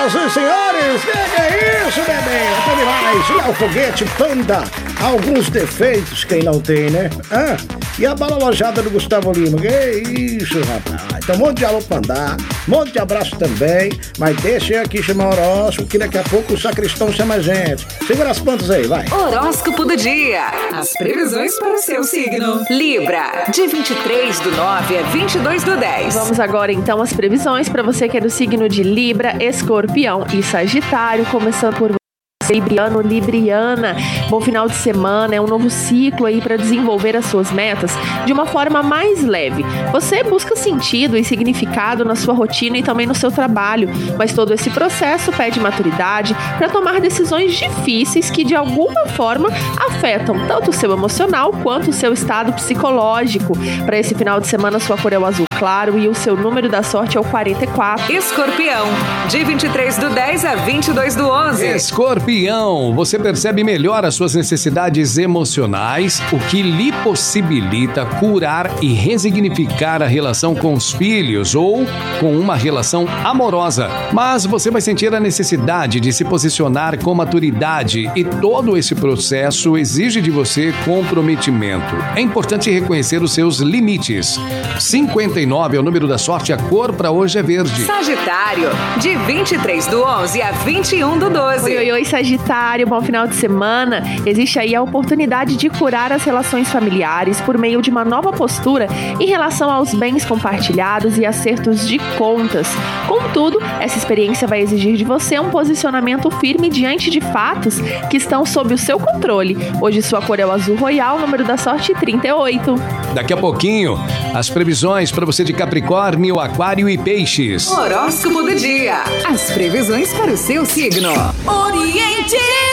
Senhoras e senhores, que é isso, bebê? Até demais. Lá o foguete Panda. Alguns defeitos quem não tem, né? E a bala alojada do Gustavo Lima. Que isso, rapaz. Então, um monte de alô pra andar, um monte de abraço também. Mas deixa eu aqui chamar o horóscopo, que daqui a pouco o sacristão chama a gente. Segura as pontas aí, vai. Horóscopo do dia. As previsões para o seu signo. Libra, de 23/9 a 22/10. Vamos agora então às previsões para você que é do signo de Libra, Escorpião e Sagitário, começando por Libriano, Libriana. Bom final de semana, é um novo ciclo aí para desenvolver as suas metas de uma forma mais leve. Você busca sentido e significado na sua rotina e também no seu trabalho, mas todo esse processo pede maturidade para tomar decisões difíceis que de alguma forma afetam tanto o seu emocional quanto o seu estado psicológico. Para esse final de semana, sua cor é o azul claro e o seu número da sorte é o 44. Escorpião, de 23/10 a 22/11. Escorpião, você percebe melhor as suas necessidades emocionais, o que lhe possibilita curar e resignificar a relação com os filhos ou com uma relação amorosa. Mas você vai sentir a necessidade de se posicionar com maturidade e todo esse processo exige de você comprometimento. É importante reconhecer os seus limites. 59 é o número da sorte, a cor para hoje é verde. Sagitário, de 23/11 a 21/12. Oi, Sagitário, bom final de semana. Existe aí a oportunidade de curar as relações familiares por meio de uma nova postura em relação aos bens compartilhados e acertos de contas. Contudo, essa experiência vai exigir de você um posicionamento firme diante de fatos que estão sob o seu controle. Hoje sua cor é o azul royal, número da sorte 38. Daqui a pouquinho, as previsões para você de Capricórnio, Aquário e Peixes. Horóscopo do dia. As previsões para o seu signo. Oriente!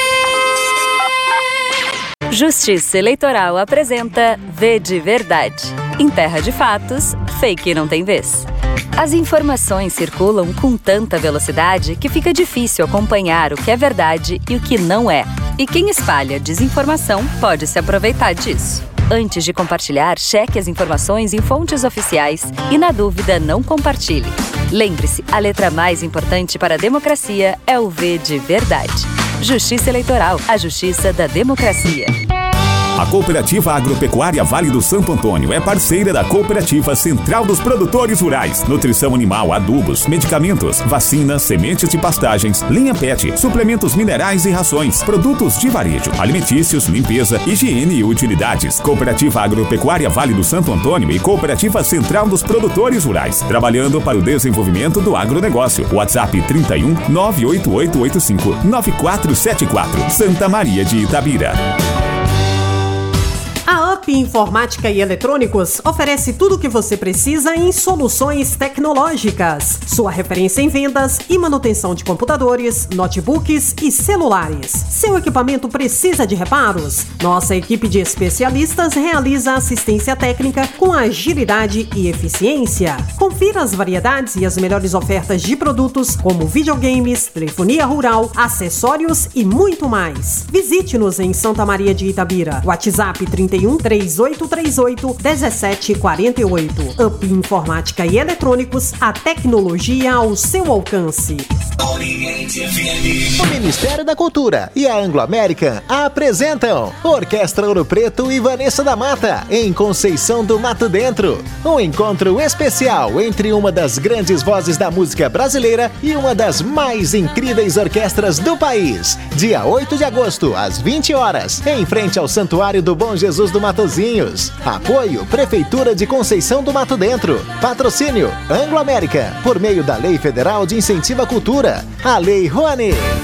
Justiça Eleitoral apresenta V de Verdade. Em terra de fatos, fake não tem vez. As informações circulam com tanta velocidade que fica difícil acompanhar o que é verdade e o que não é. E quem espalha desinformação pode se aproveitar disso. Antes de compartilhar, cheque as informações em fontes oficiais e, na dúvida, não compartilhe. Lembre-se, a letra mais importante para a democracia é o V de Verdade. Justiça Eleitoral, a justiça da democracia. A Cooperativa Agropecuária Vale do Santo Antônio é parceira da Cooperativa Central dos Produtores Rurais. Nutrição animal, adubos, medicamentos, vacinas, sementes de pastagens, linha PET, suplementos minerais e rações, produtos de varejo, alimentícios, limpeza, higiene e utilidades. Cooperativa Agropecuária Vale do Santo Antônio e Cooperativa Central dos Produtores Rurais. Trabalhando para o desenvolvimento do agronegócio. WhatsApp 31 98885 9474. Santa Maria de Itabira. A UP Informática e Eletrônicos oferece tudo o que você precisa em soluções tecnológicas. Sua referência em vendas e manutenção de computadores, notebooks e celulares. Seu equipamento precisa de reparos? Nossa equipe de especialistas realiza assistência técnica com agilidade e eficiência. Confira as variedades e as melhores ofertas de produtos como videogames, telefonia rural, acessórios e muito mais. Visite-nos em Santa Maria de Itabira. WhatsApp 31 3838 1748. UP Informática e Eletrônicos, a tecnologia ao seu alcance. O Ministério da Cultura e a Anglo-American apresentam Orquestra Ouro Preto e Vanessa da Mata em Conceição do Mato Dentro. Um encontro especial entre uma das grandes vozes da música brasileira e uma das mais incríveis orquestras do país. Dia 8 de agosto, às 20 horas, em frente ao Santuário do Bom Jesus do Matozinhos. Apoio Prefeitura de Conceição do Mato Dentro. Patrocínio Anglo-American, por meio da Lei Federal de Incentivo à Cultura, a Lei Rouanet.